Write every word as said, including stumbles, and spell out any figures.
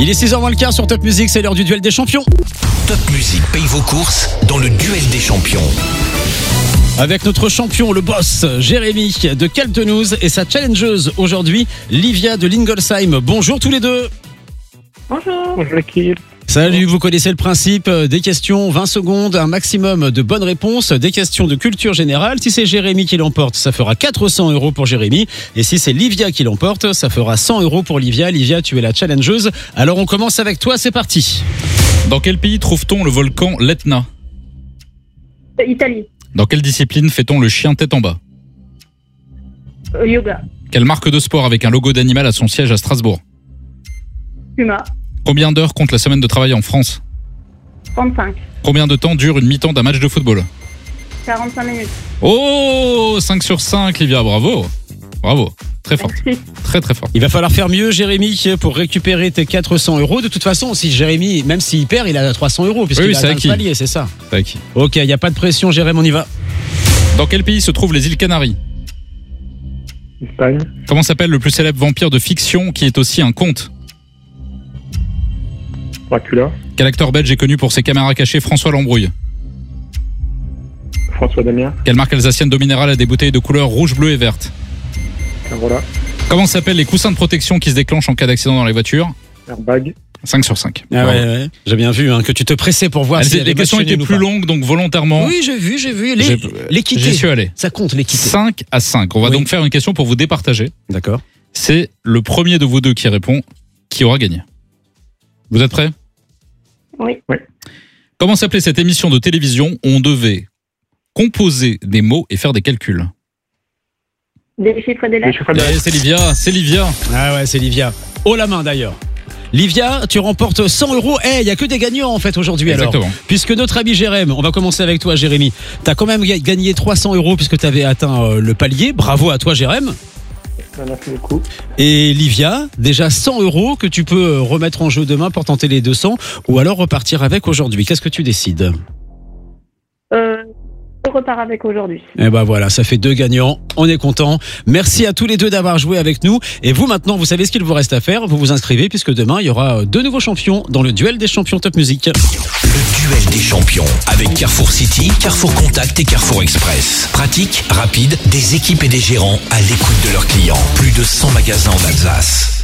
Il est six heures moins le quart sur Top Music, c'est l'heure du duel des champions. Top Music paye vos courses dans le duel des champions. Avec notre champion, le boss, Jérémy de Caltenouze et sa challengeuse aujourd'hui, Livia de Lingolsheim. Bonjour tous les deux. Bonjour. Bonjour l'équipe. Salut, vous connaissez le principe, des questions, vingt secondes, un maximum de bonnes réponses, des questions de culture générale. Si c'est Jérémy qui l'emporte, ça fera quatre cents euros pour Jérémy. Et si c'est Livia qui l'emporte, ça fera cent euros pour Livia. Livia, tu es la challengeuse. Alors on commence avec toi, c'est parti. Dans quel pays trouve-t-on le volcan l'Etna ? Italie. Dans quelle discipline fait-on le chien tête en bas ? Euh, yoga. Quelle marque de sport avec un logo d'animal a son siège à Strasbourg ? Puma. Combien d'heures compte la semaine de travail en France ? trente-cinq. Combien de temps dure une mi-temps d'un match de football ? quarante-cinq minutes. Oh, cinq sur cinq, Livia, bravo. Bravo, très fort. Merci. Très très fort. Il va falloir faire mieux, Jérémy, pour récupérer tes quatre cents euros. De toute façon, si Jérémy, même s'il perd, il a trois cents euros, puisqu'il Oui, a c'est atteint acquis. le palier, c'est ça. C'est acquis. Ok, il n'y a pas de pression, Jérémy, on y va. Dans quel pays se trouvent les îles Canaries ? Espagne. Comment s'appelle le plus célèbre vampire de fiction qui est aussi un conte ? Dracula. Quel acteur belge est connu pour ses caméras cachées ? François Lambrouille. François Damien. Quelle marque alsacienne d'eau minérale a des bouteilles de couleur rouge, bleu et verte ? Carola. Comment s'appellent les coussins de protection qui se déclenchent en cas d'accident dans les voitures ? Airbag. cinq sur cinq. Ah Bravo. ouais, ouais. J'ai bien vu hein, que tu te pressais pour voir Elles- si les questions étaient plus longues, donc volontairement, Oui, j'ai vu, j'ai vu. Les- j'ai- L'équité. j'y suis allé. Ça compte, l'équité. cinq à cinq. On va Oui. donc faire une question pour vous départager. D'accord. C'est le premier de vous deux qui répond qui aura gagné. Vous êtes prêts ? Oui. Comment s'appelait cette émission de télévision où on devait composer des mots et faire des calculs ? Des chiffres et des Les lettres. chiffres de Eh, C'est Livia, c'est Livia. Ah ouais, c'est Livia. Haut la main d'ailleurs. Livia, tu remportes cent euros. Eh, il y a que des gagnants en fait aujourd'hui alors. Exactement. Puisque notre ami Jérémy, on va commencer avec toi Jérémy. T'as quand même ga- gagné trois cents euros puisque t'avais atteint euh, le palier. Bravo à toi Jérémy. Merci beaucoup. Et Livia, déjà cent euros que tu peux euh, remettre en jeu demain pour tenter les deux cents ou alors repartir avec aujourd'hui. Qu'est-ce que tu décides ? Euh, je repars avec aujourd'hui. Eh ben voilà, ça fait deux gagnants. On est content. Merci à tous les deux d'avoir joué avec nous. Et vous maintenant, vous savez ce qu'il vous reste à faire. Vous vous inscrivez puisque demain, il y aura deux nouveaux champions dans le duel des champions Top Music. Le duel des champions avec Carrefour City, Carrefour Contact et Carrefour Express. Pratique, rapide, des équipes et des gérants à l'écoute de leurs clients. Plus de cent magasins en Alsace.